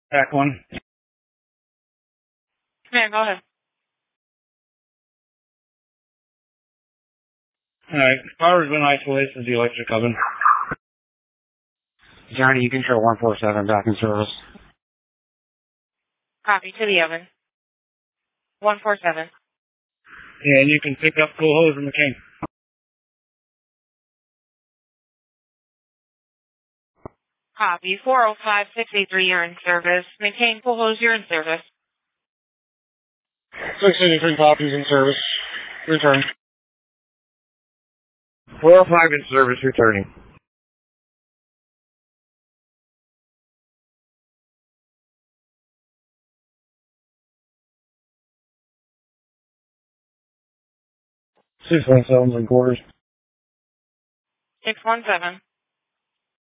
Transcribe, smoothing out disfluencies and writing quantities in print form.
Back one. Yeah, go ahead. Alright, power's been isolated to the electric oven. Johnny, you can show 147 back in service. Copy to the oven. 147. Yeah, and you can pick up full hose in the king. Copy. 405-683, you're in service. Maintain full hose, you're in service. 683 copies in service. Return. 405 in service, returning. Six 1 7's in quarters. 617.